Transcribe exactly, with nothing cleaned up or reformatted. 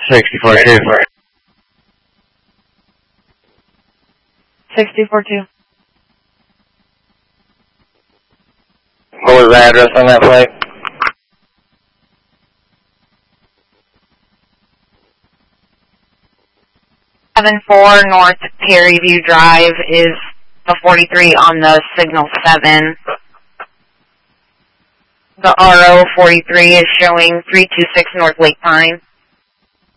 sixty-four two. sixty-four two. What was the address on that flight? seven four North Perryview Drive is the forty-three on the signal seven. The R O forty-three is showing three two six North Lake Pine.